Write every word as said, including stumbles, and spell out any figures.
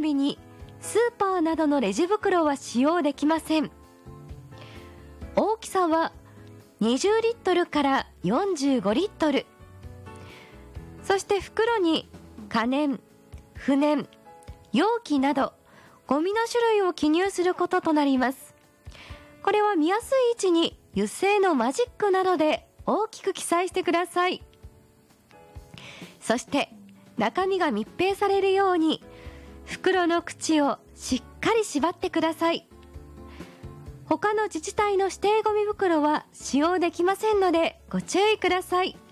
ビニ、スーパーなどのレジ袋は使用できません。大きさはにじゅうリットルからよんじゅうごリットル。そして袋に可燃、不燃、容器などゴミの種類を記入することとなります。これは見やすい位置に油性のマジックなどで大きく記載してください。そして中身が密閉されるように袋の口をしっかり縛ってください。他の自治体の指定ゴミ袋は使用できませんのでご注意ください。